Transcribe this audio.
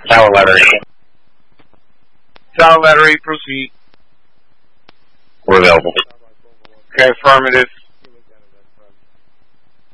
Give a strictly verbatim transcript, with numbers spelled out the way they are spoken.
Tower Lettery. Tower Lettery, proceed. We're available. Okay, affirmative.